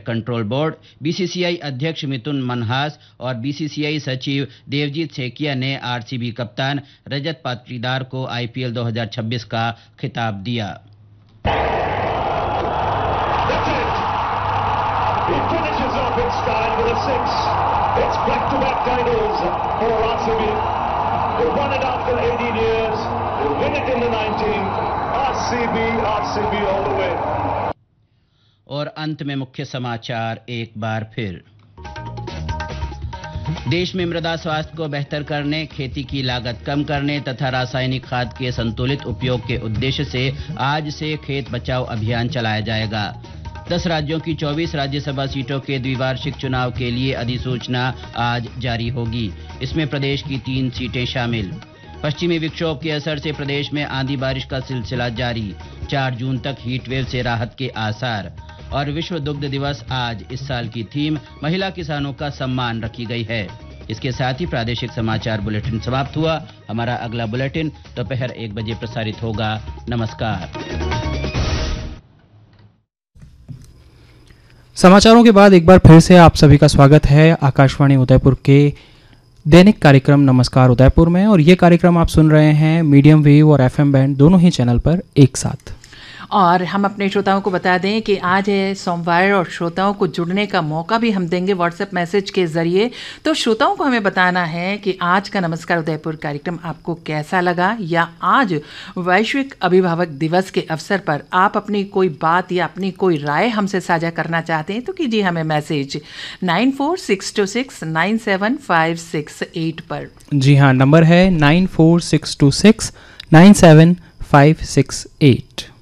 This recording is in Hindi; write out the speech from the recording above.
कंट्रोल बोर्ड, बीसीसीआई अध्यक्ष मिथुन मनहास और बीसीसीआई सचिव देवजीत सेकिया ने आरसीबी कप्तान रजत पाटीदार को आईपीएल 2026 का खिताब दिया। It's back-to-back titles for RCB. They won it after 18 years. They win it in the 19th. RCB all the way. और अंत में मुख्य समाचार एक बार फिर। देश में मृदा स्वास्थ्य को बेहतर करने, खेती की लागत कम करने तथा रासायनिक खाद के संतुलित उपयोग के उद्देश्य से आज से खेत बचाओ अभियान चलाया जाएगा। 10 राज्यों की 24 राज्यसभा सीटों के द्विवार्षिक चुनाव के लिए अधिसूचना आज जारी होगी। इसमें प्रदेश की 3 सीटें शामिल। पश्चिमी विक्षोभ के असर से प्रदेश में आंधी बारिश का सिलसिला जारी। 4 जून तक हीट वेव से राहत के आसार। और विश्व दुग्ध दिवस आज इस साल की थीम महिला किसानों का सम्मान रखी गई है। इसके साथ ही प्रादेशिक समाचार बुलेटिन समाप्त हुआ। हमारा अगला बुलेटिन दोपहर 1 बजे प्रसारित होगा। नमस्कार। समाचारों के बाद एक बार फिर से आप सभी का स्वागत है आकाशवाणी उदयपुर के दैनिक कार्यक्रम नमस्कार उदयपुर में। और ये कार्यक्रम आप सुन रहे हैं मीडियम वेव और एफएम बैंड दोनों ही चैनल पर एक साथ। और हम अपने श्रोताओं को बता दें कि आज है सोमवार और श्रोताओं को जुड़ने का मौका भी हम देंगे व्हाट्सएप मैसेज के ज़रिए। तो श्रोताओं को हमें बताना है कि आज का नमस्कार उदयपुर कार्यक्रम आपको कैसा लगा, या आज वैश्विक अभिभावक दिवस के अवसर पर आप अपनी कोई बात या अपनी कोई राय हमसे साझा करना चाहते हैं तो कीजिए हमें मैसेज 9462697568 पर। जी हाँ, नंबर है 9462697568।